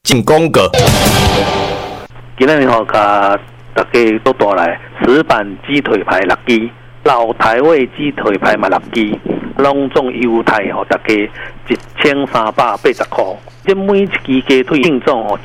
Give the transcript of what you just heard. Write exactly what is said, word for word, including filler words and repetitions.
进宫格。 今日吼，甲大家都带来石板鸡腿排六支，老台味鸡腿排嘛六支，拢总优待吼，大家一千三百八十块。这每一支鸡腿净重吼